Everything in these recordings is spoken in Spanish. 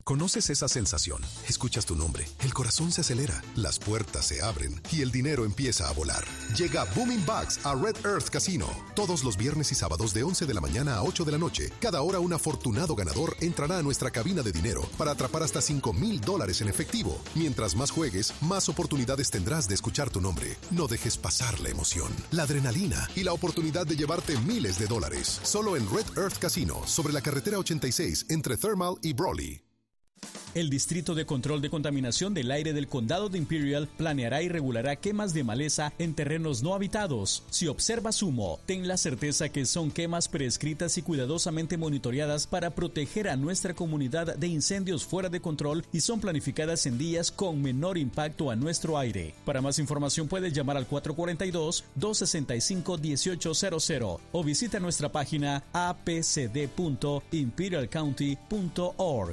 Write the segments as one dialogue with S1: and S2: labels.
S1: ¿Conoces esa sensación? Escuchas tu nombre, el corazón se acelera, las puertas se abren y el dinero empieza a volar. Llega Booming Bucks a Red Earth Casino. Todos los viernes y sábados de 11 de la mañana a 8 de la noche. Cada hora un afortunado ganador entrará a nuestra cabina de dinero para atrapar hasta $5,000 en efectivo. Mientras más juegues, más oportunidades tendrás de escuchar tu nombre. No dejes pasar la emoción, la adrenalina y la oportunidad de llevarte miles de dólares. Solo en Red Earth Casino, sobre la carretera 86 entre Thermal y Brawley.
S2: El Distrito de Control de Contaminación del Aire del Condado de Imperial planeará y regulará quemas de maleza en terrenos no habitados. Si observas humo, ten la certeza que son quemas prescritas y cuidadosamente monitoreadas para proteger a nuestra comunidad de incendios fuera de control y son planificadas en días con menor impacto a nuestro aire. Para más información puedes llamar al 442-265-1800 o visita nuestra página apcd.imperialcounty.org.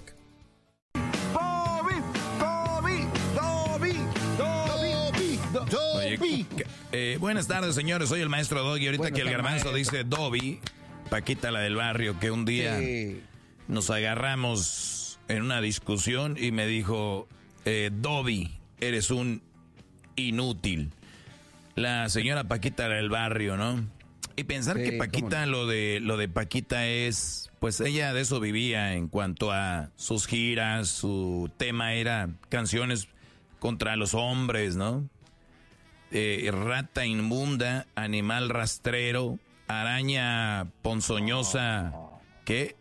S3: Buenas tardes, señores. Soy el maestro Doggy. Ahorita que el garbanzo dice Dobby, Paquita, la del barrio, que un día nos agarramos en una discusión y me dijo, Dobby, eres un inútil. La señora Paquita, la del barrio, ¿no? Y pensar que Paquita, lo de Paquita es, pues ella de eso vivía en cuanto a sus giras, su tema era canciones contra los hombres, ¿no? Rata inmunda, animal rastrero, araña ponzoñosa, ¿qué?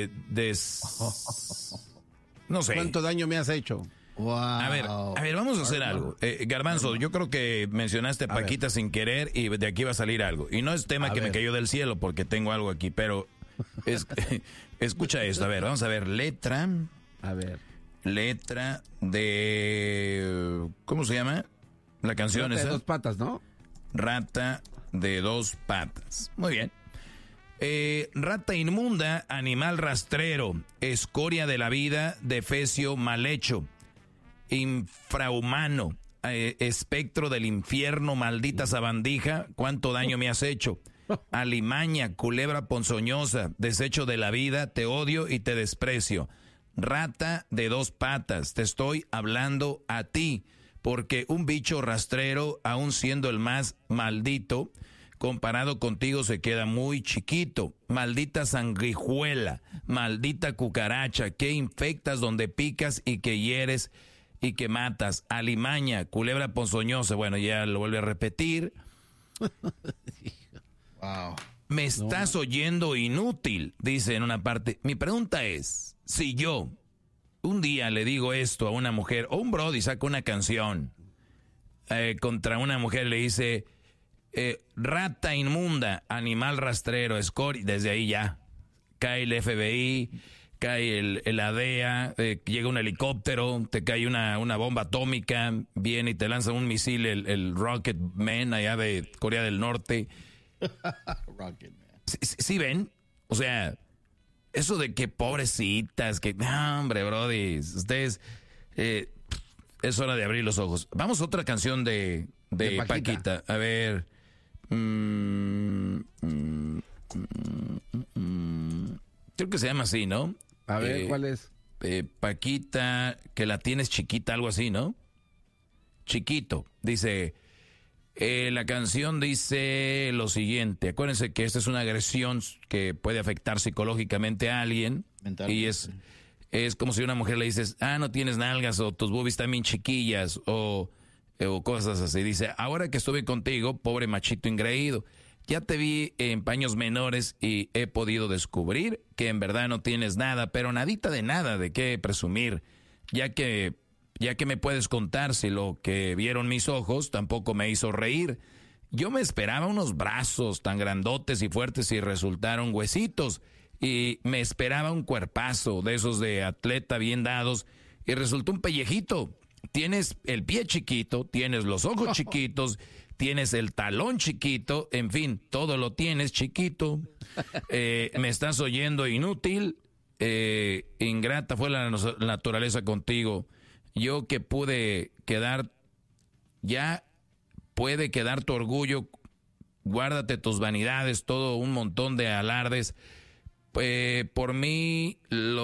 S3: No sé.
S4: ¿Cuánto daño me has hecho?
S3: Wow. A ver, vamos a hacer algo. Garbanzo, yo creo que mencionaste a Paquita sin querer y de aquí va a salir algo. Y no es tema que me cayó del cielo porque tengo algo aquí, pero escucha esto. A ver, vamos a ver. Letra de... ¿Cómo se llama? La canción
S4: Rata
S3: esa.
S4: de dos patas, ¿no?
S3: Rata de dos patas. Muy bien. Rata inmunda, animal rastrero, escoria de la vida, defecio mal hecho, infrahumano, espectro del infierno, maldita sabandija, cuánto daño me has hecho. Alimaña, culebra ponzoñosa, desecho de la vida, te odio y te desprecio. Rata de dos patas, te estoy hablando a ti, porque un bicho rastrero, aun siendo el más maldito, comparado contigo se queda muy chiquito. Maldita sanguijuela, maldita cucaracha, que infectas donde picas y que hieres y que matas. Alimaña, culebra ponzoñosa, bueno, ya lo vuelve a repetir.
S4: Wow.
S3: Me estás oyendo inútil, dice en una parte. Mi pregunta es, si yo un día le digo esto a una mujer, o un brody saca una canción contra una mujer, le dice, rata inmunda, animal rastrero, escoria, desde ahí ya, cae el FBI, cae la DEA, llega un helicóptero, te cae una bomba atómica, viene y te lanza un misil, el Rocket Man allá de Corea del Norte.
S4: Rocket Man.
S3: ¿Sí ven? O sea, eso de que pobrecitas, que... No, hombre, brody, ustedes... es hora de abrir los ojos. Vamos a otra canción de Paquita. A ver... creo que se llama así, ¿no?
S4: A ver, ¿cuál es?
S3: Paquita, que la tienes chiquita, algo así, ¿no? Chiquito. Dice... la canción dice lo siguiente. Acuérdense que esta es una agresión que puede afectar psicológicamente a alguien. Y es como si a una mujer le dices, no tienes nalgas, o tus boobies están bien chiquillas, o cosas así. Dice, ahora que estuve contigo, pobre machito ingreído, ya te vi en paños menores y he podido descubrir que en verdad no tienes nada, pero nadita de nada de qué presumir, ya que me puedes contar si lo que vieron mis ojos tampoco me hizo reír. Yo me esperaba unos brazos tan grandotes y fuertes y resultaron huesitos. Y me esperaba un cuerpazo de esos de atleta bien dados y resultó un pellejito. Tienes el pie chiquito, tienes los ojos chiquitos, tienes el talón chiquito, en fin, todo lo tienes chiquito. Me estás oyendo inútil, ingrata fue la naturaleza contigo. Yo que pude quedar, ya puede quedar tu orgullo, guárdate tus vanidades, todo un montón de alardes. Por mí,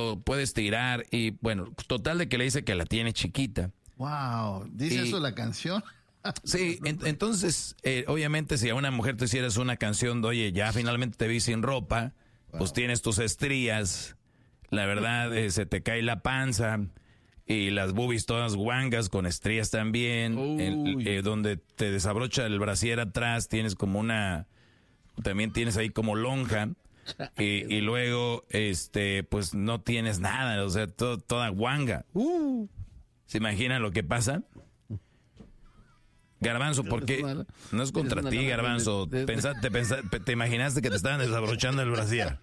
S3: lo puedes tirar y bueno, total de que le dice que la tiene chiquita.
S5: Wow, ¿dice eso la canción?
S3: Sí, entonces, obviamente si a una mujer te hicieras una canción de, oye, ya finalmente te vi sin ropa, pues tienes tus estrías, la verdad, se te cae la panza y las boobies todas guangas con estrías también, donde te desabrocha el brasier atrás, tienes como también tienes ahí como lonja. Y luego, pues no tienes nada, o sea, toda guanga. ¿Se imaginan lo que pasa? Garbanzo, ¿por qué? No es contra ti, Garbanzo. Te imaginaste que te estaban desabrochando el brasier.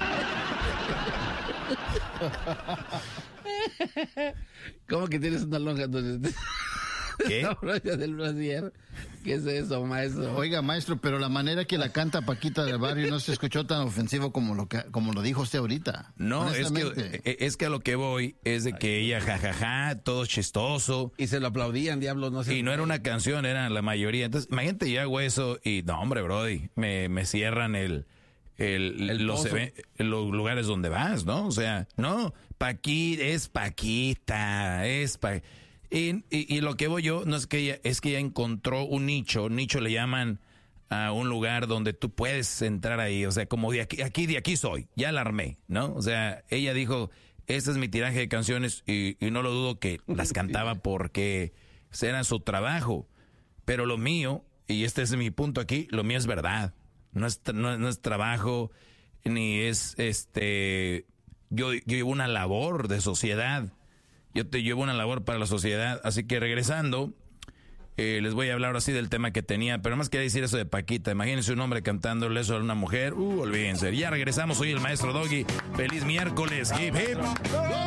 S4: ¿Cómo que tienes una lonja? Entonces,
S3: ¿qué?
S4: Del brasier. ¿Qué es eso, maestro?
S5: Oiga, maestro, pero la manera que la canta Paquita del Barrio no se escuchó tan ofensivo como lo dijo usted ahorita.
S3: No, es que a lo que voy es de que ella jajaja, todo chistoso.
S4: Y se lo aplaudían, diablos, no sé.
S3: Y no era una canción, era la mayoría. Entonces, imagínate, yo hago eso y no, hombre, brody, me cierran los lugares donde vas, ¿no? O sea, no, Paquita. Y lo que voy yo, no es que ella encontró un nicho le llaman a un lugar donde tú puedes entrar ahí, o sea, como de aquí soy, ya la armé, ¿no? O sea, ella dijo, este es mi tiraje de canciones y no lo dudo que las cantaba porque era su trabajo, pero lo mío, y este es mi punto aquí, lo mío es verdad, no es trabajo, ni es, yo llevo una labor de sociedad. Yo te llevo una labor para la sociedad, así que regresando, les voy a hablar ahora sí del tema que tenía, pero más quería decir eso de Paquita. Imagínense un hombre cantándole eso a una mujer, olvídense. Ya regresamos, soy el maestro Doggy. Feliz miércoles, hip hip.